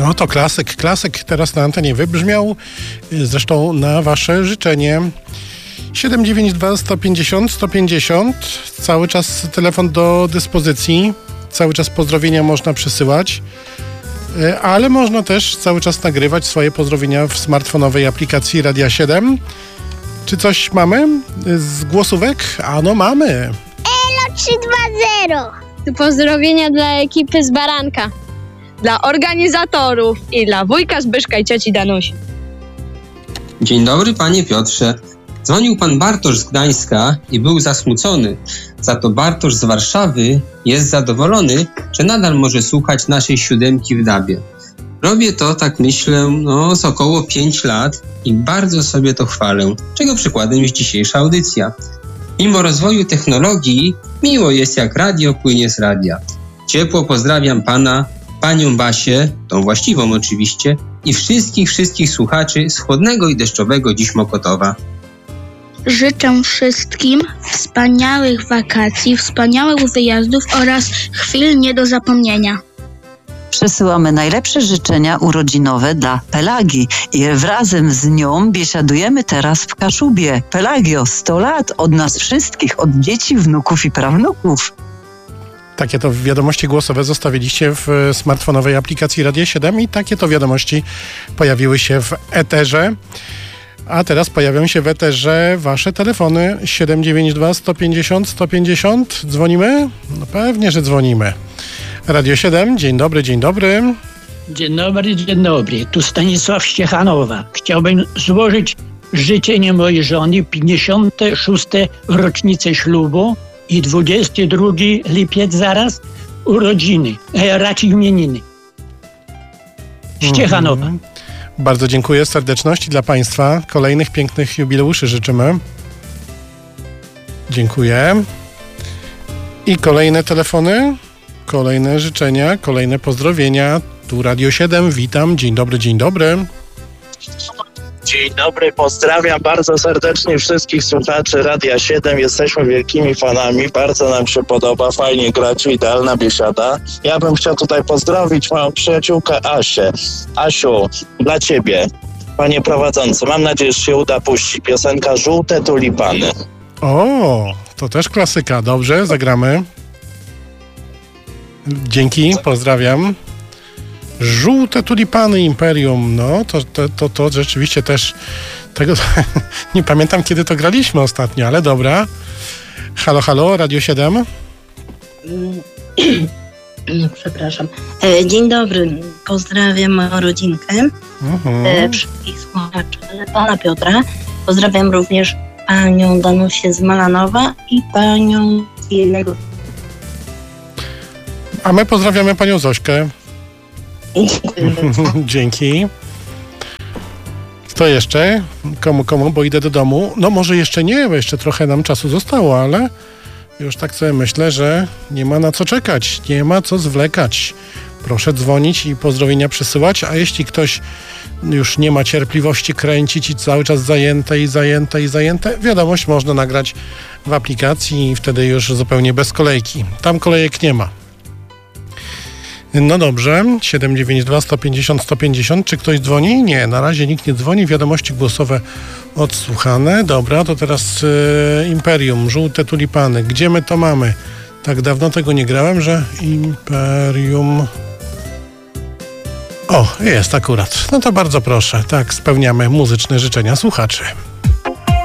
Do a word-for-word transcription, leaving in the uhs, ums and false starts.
No to klasyk, klasyk teraz na antenie wybrzmiał, zresztą na wasze życzenie. siedem dziewięć dwa sto pięćdziesiąt sto pięćdziesiąt, cały czas telefon do dyspozycji, cały czas pozdrowienia można przesyłać, ale można też cały czas nagrywać swoje pozdrowienia w smartfonowej aplikacji Radia siedem. Czy coś mamy z głosówek? Ano mamy. Elo trzy dwa zero. Pozdrowienia dla ekipy z Baranka, dla organizatorów i dla wujka Zbyszka i cioci Danusi. Dzień dobry, panie Piotrze. Dzwonił pan Bartosz z Gdańska i był zasmucony. Za to Bartosz z Warszawy jest zadowolony, że nadal może słuchać naszej siódemki w dabie. Robię to, tak myślę, no z około pięć lat i bardzo sobie to chwalę, czego przykładem jest dzisiejsza audycja. Mimo rozwoju technologii, miło jest jak radio płynie z radia. Ciepło pozdrawiam pana, panią Basię, tą właściwą oczywiście, i wszystkich, wszystkich słuchaczy z chłodnego i deszczowego dziś Mokotowa. Życzę wszystkim wspaniałych wakacji, wspaniałych wyjazdów oraz chwil nie do zapomnienia. Przesyłamy najlepsze życzenia urodzinowe dla Pelagi i razem z nią biesiadujemy teraz w Kaszubie. Pelagio, sto lat od nas wszystkich, od dzieci, wnuków i prawnuków. Takie to wiadomości głosowe zostawiliście w smartfonowej aplikacji Radia siedem i takie to wiadomości pojawiły się w eterze. A teraz pojawią się w eterze wasze telefony siedem dziewięć dwa sto pięćdziesiąt sto pięćdziesiąt. Dzwonimy? No pewnie, że dzwonimy. Radio siedem, dzień dobry, dzień dobry. Dzień dobry, dzień dobry. Tu Stanisław Ściechanowa. Chciałbym złożyć życzenie mojej żony pięćdziesiątej szóstej rocznicy ślubu i dwudziestego drugiego lipiec zaraz urodziny, e, raczej imieniny. Ściechanowa. Mm. Bardzo dziękuję, serdeczności dla państwa. Kolejnych pięknych jubileuszy życzymy. Dziękuję. I kolejne telefony, kolejne życzenia, kolejne pozdrowienia. Tu Radio siedem, witam. Dzień dobry, dzień dobry. Dzień dobry, pozdrawiam bardzo serdecznie wszystkich słuchaczy Radia siedem. Jesteśmy wielkimi fanami, bardzo nam się podoba, fajnie gracie, idealna biesiada. Ja bym chciał tutaj pozdrowić moją przyjaciółkę Asię. Asiu, dla ciebie, panie prowadzący, mam nadzieję, że się uda puścić piosenka Żółte tulipany. O, to też klasyka. Dobrze, zagramy. Dzięki, pozdrawiam. Żółte tulipany Imperium, no to, to, to, to rzeczywiście też tego nie pamiętam, kiedy to graliśmy ostatnio, ale dobra. Halo, halo, Radio siedem. Przepraszam. E, dzień dobry, pozdrawiam moją rodzinkę, Mhm. e, wszystkich słuchaczy, pana Piotra. Pozdrawiam również panią Danusię z Malanowa i panią z jednego. A my pozdrawiamy panią Zośkę. Dzięki. Kto jeszcze? Komu, komu, bo idę do domu. No może jeszcze nie, bo jeszcze trochę nam czasu zostało, ale już tak sobie myślę, że nie ma na co czekać, nie ma co zwlekać. Proszę dzwonić i pozdrowienia przesyłać, a jeśli ktoś już nie ma cierpliwości kręcić i cały czas zajęte i zajęte i zajęte, wiadomość można nagrać w aplikacji i wtedy już zupełnie bez kolejki. Tam kolejek nie ma. No dobrze, siedem dziewięć dwa sto pięćdziesiąt sto pięćdziesiąt. Czy ktoś dzwoni? Nie, na razie nikt nie dzwoni. Wiadomości głosowe odsłuchane. Dobra, to teraz e, Imperium, Żółte tulipany. Gdzie my to mamy? Tak dawno tego nie grałem, że Imperium... O, jest akurat. No to bardzo proszę. Tak, spełniamy muzyczne życzenia słuchaczy.